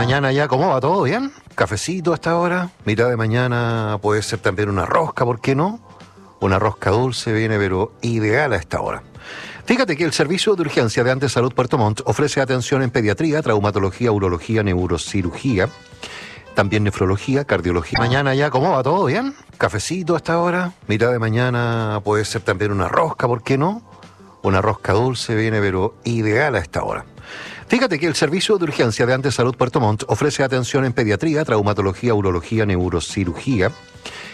mañana ya, ¿cómo va? ¿Todo bien? ¿Cafecito a esta hora? Mitad de mañana puede ser también una rosca, ¿por qué no? Una rosca dulce viene, pero ideal a esta hora. Fíjate que el Servicio de Urgencia de Andes Salud Puerto Montt ofrece atención en pediatría, traumatología, urología, neurocirugía, también nefrología, cardiología. Mañana ya, ¿cómo va? ¿Todo bien? ¿Cafecito a esta hora? Mitad de mañana puede ser también una rosca, ¿por qué no? Una rosca dulce viene, pero ideal a esta hora. Fíjate que el Servicio de Urgencia de Andes Salud Puerto Montt ofrece atención en pediatría, traumatología, urología, neurocirugía,